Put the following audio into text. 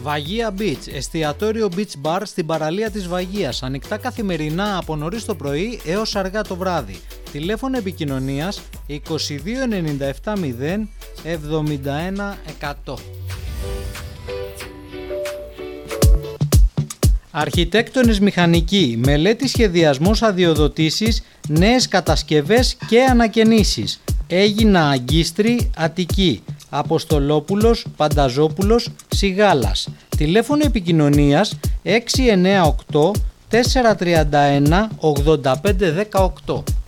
Βαγία Beach, εστιατόριο beach bar στην παραλία της Βαγίας, ανοιχτά καθημερινά από νωρίς το πρωί έως αργά το βράδυ. Τηλέφωνο επικοινωνίας 22 97 0 71 100. Αρχιτέκτονες μηχανικοί, μελέτη σχεδιασμός αδειοδοτήσεις, νέες κατασκευές και ανακαινήσεις. Έγινα Αγκίστρη, Αττική, Αποστολόπουλος, Πανταζόπουλος, Σιγάλας. Τηλέφωνο επικοινωνίας 698 431 85 18.